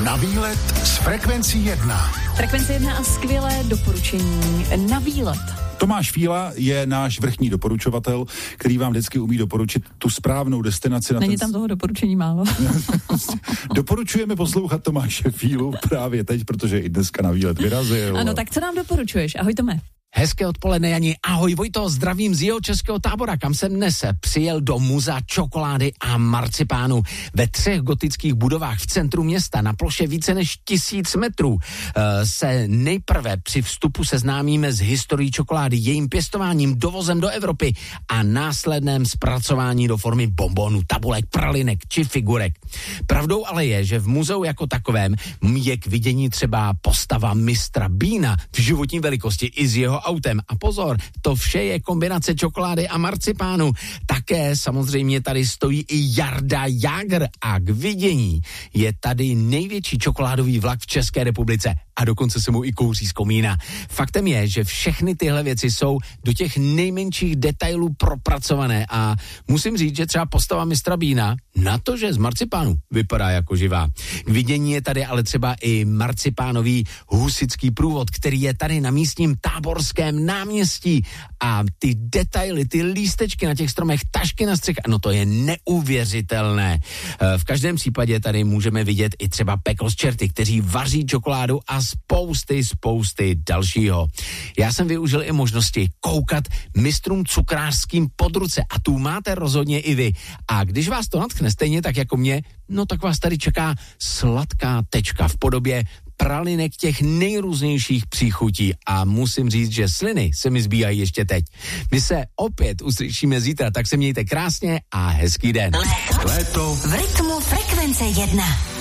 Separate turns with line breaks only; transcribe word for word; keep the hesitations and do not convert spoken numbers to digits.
Na výlet s Frekvencí jedna.
Frekvence jedna a skvělé doporučení na výlet.
Tomáš Fíla je náš vrchní doporučovatel, který vám vždycky umí doporučit tu správnou destinaci. Na
Není
ten...
tam toho doporučení málo.
Doporučujeme poslouchat Tomáše Fílu právě teď, protože i dneska na výlet vyrazil.
Ano, tak co nám doporučuješ? Ahoj Tome.
Hezké odpoledne, Jani. Ahoj, Vojto, zdravím z jeho českého tábora, kam jsem dnes přijel do muzea čokolády a marcipánu. Ve třech gotických budovách v centru města na ploše více než tisíc metrů se nejprve při vstupu seznámíme s historií čokolády, jejím pěstováním, dovozem do Evropy a následném zpracování do formy bonbonů, tabulek, pralinek či figurek. Pravdou ale je, že v muzeu jako takovém je k vidění třeba postava mistra Beana v životní velikosti i z jeho autem. A pozor, to vše je kombinace čokolády a marcipánu. Také samozřejmě tady stojí i Jarda Jágr a k vidění je tady největší čokoládový vlak v České republice a dokonce se mu i kouří z komína. Faktem je, že všechny tyhle věci jsou do těch nejmenších detailů propracované a musím říct, že třeba postava mistra Beana na to, že z marcipánu vypadá jako živá. K vidění je tady ale třeba i marcipánový husický průvod, který je tady na místním Táborském náměstí a ty detaily, ty lístečky na těch stromech, tašky na střech, no to je neuvěřitelné. V každém případě tady můžeme vidět i třeba Pickles čerty, kteří vaří čokoládu a spousty, spousty dalšího. Já jsem využil i možnosti koukat mistrům cukrářským pod ruce a tu máte rozhodně i vy. A když vás to nadchne stejně tak jako mě, no tak vás tady čeká sladká tečka v podobě pralinek těch nejrůznějších příchutí a musím říct, že sliny se mi zbíhají ještě teď. My se opět uslyšíme zítra, tak se mějte krásně a hezký den.
Léto
v rytmu Frekvence jedna.